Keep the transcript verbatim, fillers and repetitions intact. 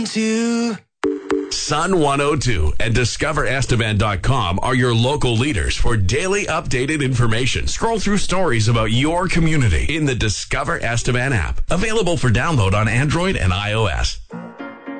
to Sun one oh two and discover esteban dot com are your local leaders for daily updated information. Scroll through stories about your community in the Discover Esteban app. Available for download on Android and iOS.